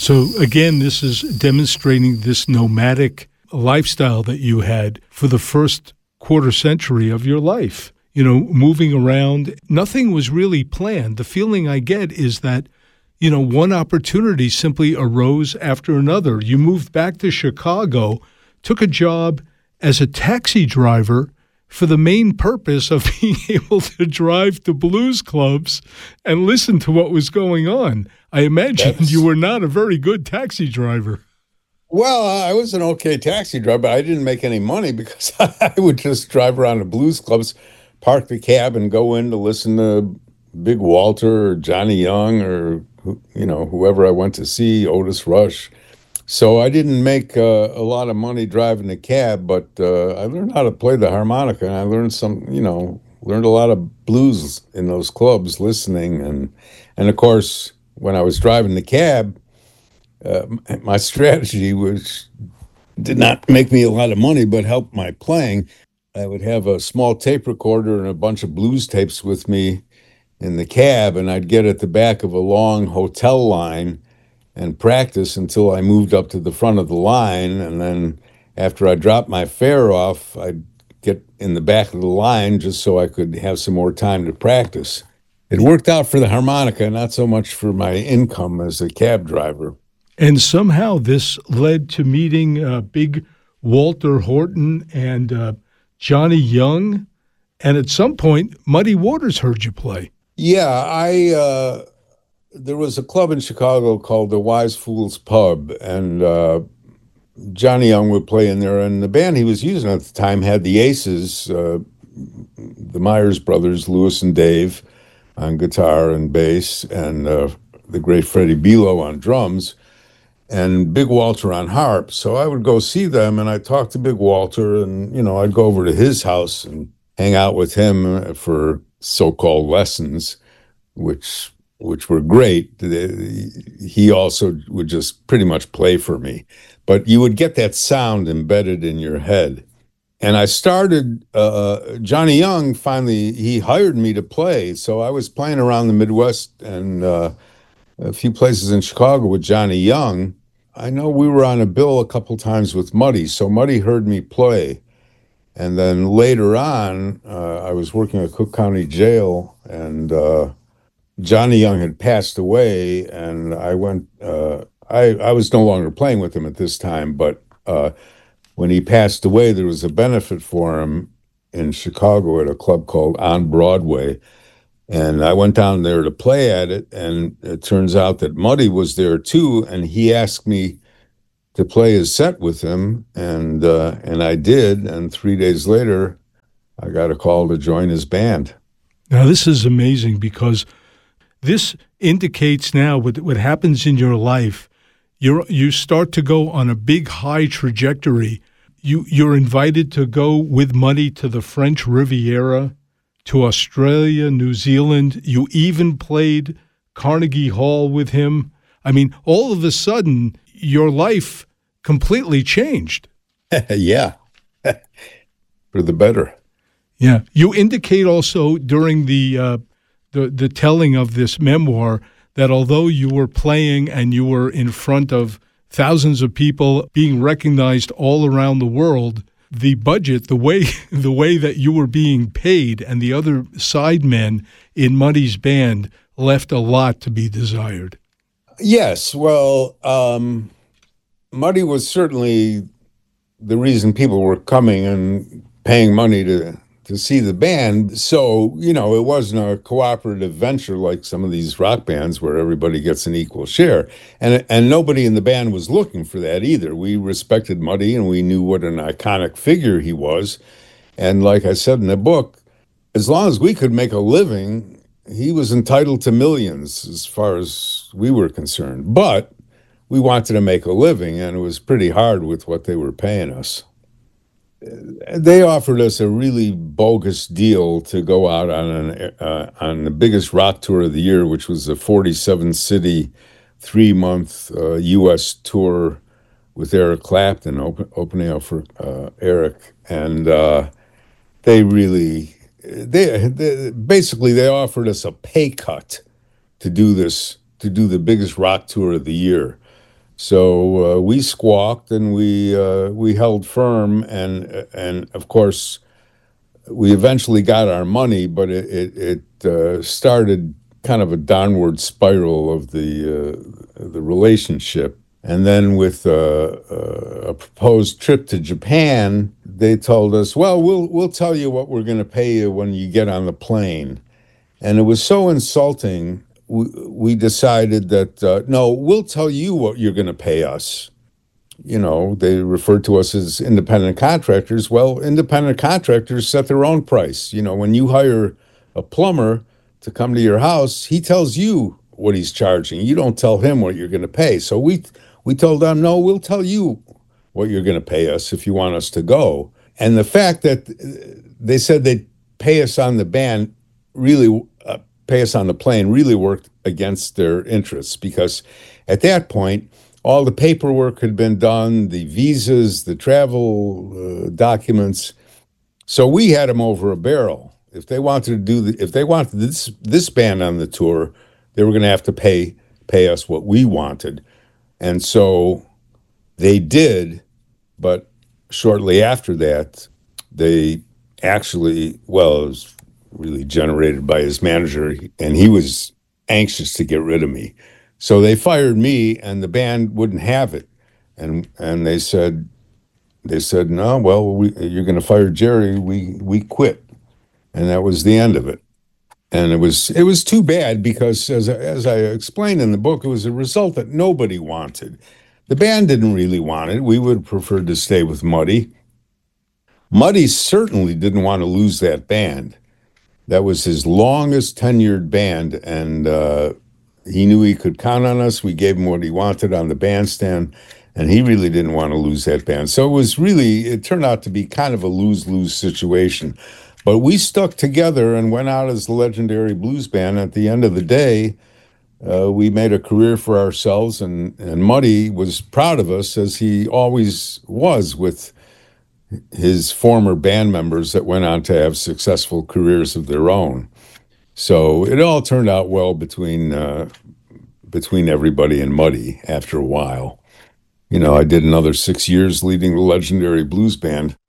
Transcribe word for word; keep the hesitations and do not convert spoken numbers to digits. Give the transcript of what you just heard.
So again, this is demonstrating this nomadic lifestyle that you had for the first quarter century of your life. You know, moving around, nothing was really planned. The feeling I get is that, you know, one opportunity simply arose after another. You moved back to Chicago, took a job as a taxi driver for the main purpose of being able to drive to blues clubs and listen to what was going on. I imagine That's, you were not a very good taxi driver. Well, I was an okay taxi driver, but I didn't make any money because I would just drive around to blues clubs, park the cab, and go in to listen to Big Walter or Johnny Young or, you know, whoever I went to see, Otis Rush. So I didn't make uh, a lot of money driving the cab, but uh, I learned how to play the harmonica, and I learned some, you know, learned a lot of blues in those clubs listening. And, and of course, when I was driving the cab, uh, my strategy was did not make me a lot of money, but helped my playing. I would have a small tape recorder and a bunch of blues tapes with me in the cab, and I'd get at the back of a long hotel line and practice until I moved up to the front of the line. And then after I dropped my fare off, I'd get in the back of the line just so I could have some more time to practice. It worked out for the harmonica, not so much for my income as a cab driver. And somehow this led to meeting uh, big Walter Horton and uh, Johnny Young. And at some point, Muddy Waters heard you play. Yeah, I... Uh, There was a club in Chicago called the Wise Fools Pub, and uh, Johnny Young would play in there. And the band he was using at the time had the Aces, uh, the Myers brothers, Louis and Dave, on guitar and bass, and uh, the great Freddie Belo on drums, and Big Walter on harp. So I would go see them, and I'd talk to Big Walter, and, you know, I'd go over to his house and hang out with him for so-called lessons, which... which were great. He also would just pretty much play for me. But you would get that sound embedded in your head. And I started, uh, Johnny Young finally, he hired me to play. So I was playing around the Midwest and uh, a few places in Chicago with Johnny Young. I know we were on a bill a couple times with Muddy, so Muddy heard me play. And then later on, uh, I was working at Cook County Jail, and uh, Johnny Young had passed away, and I went, uh, I, I was no longer playing with him at this time, but uh, when he passed away, there was a benefit for him in Chicago at a club called On Broadway, and I went down there to play at it, and it turns out that Muddy was there too, and he asked me to play his set with him, and uh, and I did, and three days later, I got a call to join his band. Now, this is amazing because this indicates now what, what happens in your life. You you start to go on a big high trajectory. You, you're invited to go with Muddy to the French Riviera, to Australia, New Zealand. You even played Carnegie Hall with him. I mean, all of a sudden, your life completely changed. Yeah, for the better. Yeah. You indicate also during the uh, The, the telling of this memoir that although you were playing and you were in front of thousands of people being recognized all around the world, the budget, the way the way that you were being paid and the other sidemen in Muddy's band left a lot to be desired. Yes, well, um, Muddy was certainly the reason people were coming and paying money to to see the band. So, you know, it wasn't a cooperative venture like some of these rock bands where everybody gets an equal share. And and nobody in the band was looking for that either. We respected Muddy, and we knew what an iconic figure he was. And like I said in the book, as long as we could make a living, he was entitled to millions as far as we were concerned. But we wanted to make a living, and it was pretty hard with what they were paying us. They offered us a really bogus deal to go out on an uh, on the biggest rock tour of the year, which was a forty-seven city, three month uh, U S tour with Eric Clapton open, opening up for uh, Eric, and uh, they really they, they basically they offered us a pay cut to do this to do the biggest rock tour of the year. So uh, we squawked and we uh, we held firm, and and of course we eventually got our money, but it it, it uh, started kind of a downward spiral of the uh, the relationship. And then with uh, uh, a proposed trip to Japan, they told us, "Well, we'll we'll tell you what we're going to pay you when you get on the plane." And it was so insulting. We, we decided that uh, no, we'll tell you what you're going to pay us. You know, they referred to us as independent contractors. Well, independent contractors set their own price. You know, when you hire a plumber to come to your house, he tells you what he's charging. You don't tell him what you're going to pay. So we we told them, no, we'll tell you what you're going to pay us if you want us to go. And the fact that they said they'd pay us on the band really uh, pay us on the plane really worked against their interests, because at that point, all the paperwork had been done, the visas, the travel uh, documents. So we had them over a barrel. If they wanted to do the, if they wanted this this band on the tour, they were going to have to pay pay us what we wanted, and so they did. But shortly after that, they actually, well, it was really generated by his manager, and he was anxious to get rid of me. So they fired me, and the band wouldn't have it, and and they said, they said, no, well, we, you're going to fire Jerry. We we quit, and that was the end of it. And it was it was too bad, because as as I explained in the book, it was a result that nobody wanted. The band didn't really want it. We would have preferred to stay with Muddy. Muddy certainly didn't want to lose that band. That was his longest tenured band, and uh, he knew he could count on us. We gave him what he wanted on the bandstand, and he really didn't want to lose that band. So it was really, it turned out to be kind of a lose-lose situation. But we stuck together and went out as the legendary blues band. At the end of the day, uh, we made a career for ourselves, and, and Muddy was proud of us, as he always was with his former band members that went on to have successful careers of their own. So it all turned out well between uh, between everybody and Muddy after a while. You know, I did another six years leading the legendary blues band.